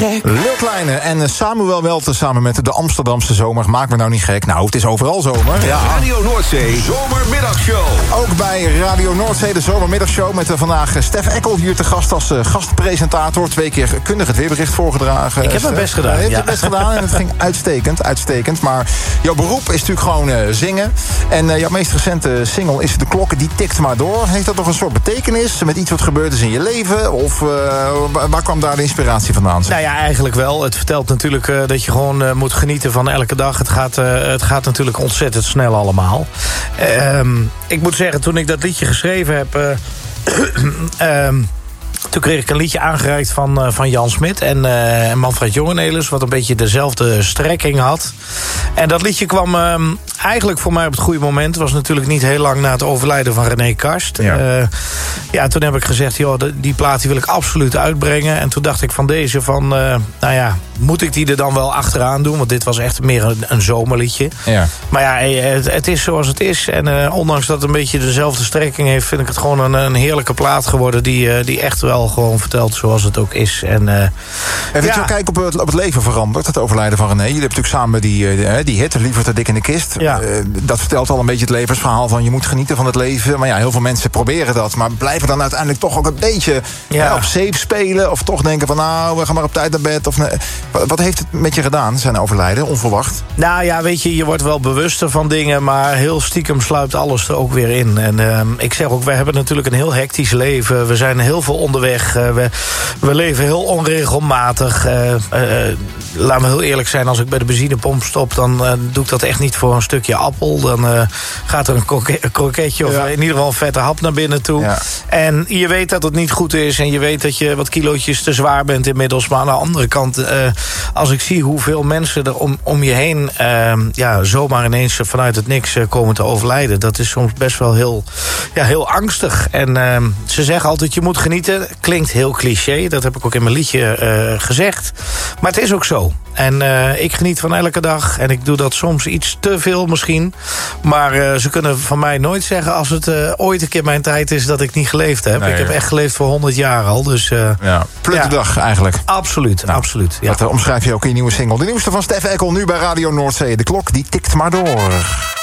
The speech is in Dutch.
Lil Kleine en Samuel Welte samen met de Amsterdamse zomer. Maak me nou niet gek. Nou, het is overal zomer. Ja. Radio Noordzee Zomermiddagshow. Ook bij Radio Noordzee de Zomermiddagshow met vandaag Stef Eckel hier te gast als gastpresentator. 2 keer kundig het weerbericht voorgedragen. Ik heb mijn best gedaan. Je hebt het best gedaan en het ging uitstekend. Maar jouw beroep is natuurlijk gewoon zingen. En jouw meest recente single is De Klok, die tikt maar door. Heeft dat nog een soort betekenis met iets wat gebeurd is in je leven? Of waar kwam daar de inspiratie vandaan? Nou ja, eigenlijk wel. Het vertelt natuurlijk dat je gewoon moet genieten van elke dag. Het gaat natuurlijk ontzettend snel allemaal. Ik moet zeggen, toen ik dat liedje geschreven heb... Toen kreeg ik een liedje aangereikt van Jan Smit en Manfred Jongenelis, wat een beetje dezelfde strekking had. En dat liedje kwam eigenlijk voor mij op het goede moment. Het was natuurlijk niet heel lang na het overlijden van René Karst. Ja, toen heb ik gezegd, joh, die plaat die wil ik absoluut uitbrengen. En toen dacht ik van deze moet ik die er dan wel achteraan doen? Want dit was echt meer een zomerliedje. Ja. Maar ja, het is zoals het is. En ondanks dat het een beetje dezelfde strekking heeft, vind ik het gewoon een heerlijke plaat geworden die echt wel gewoon vertelt zoals het ook is. En heeft jouw kijk op het leven veranderd, het overlijden van René? Jullie hebben natuurlijk samen die hit, Liever te dik in de kist. Ja. Dat vertelt al een beetje het levensverhaal van je moet genieten van het leven. Maar ja, heel veel mensen proberen dat, maar blijven dan uiteindelijk toch ook een beetje op safe spelen. Of toch denken van nou, we gaan maar op tijd naar bed. Of wat heeft het met je gedaan, zijn overlijden, onverwacht? Nou ja, weet je wordt wel bewuster van dingen, maar heel stiekem sluipt alles er ook weer in. En ik zeg ook, we hebben natuurlijk een heel hectisch leven. We zijn heel veel onderweg. We leven heel onregelmatig. Laat me heel eerlijk zijn, als ik bij de benzinepomp stop, dan doe ik dat echt niet voor een stukje appel. Dan gaat er een kroketje of in ieder geval een vette hap naar binnen toe. Ja. En je weet dat het niet goed is en je weet dat je wat kilootjes te zwaar bent inmiddels. Maar aan de andere kant, als ik zie hoeveel mensen er om je heen zomaar ineens vanuit het niks komen te overlijden, dat is soms best wel heel angstig. En ze zeggen altijd, je moet genieten. Klinkt heel cliché, dat heb ik ook in mijn liedje gezegd. Maar het is ook zo. En ik geniet van elke dag. En ik doe dat soms iets te veel misschien. Maar ze kunnen van mij nooit zeggen, als het ooit een keer mijn tijd is, dat ik niet geleefd heb. Nee, ik heb echt geleefd voor 100 jaar al. Dus, pluk de dag eigenlijk. Absoluut, absoluut. Ja. Dat omschrijf je ook in je nieuwe single. De nieuwste van Stef Eckel, nu bij Radio Noordzee. De klok die tikt maar door.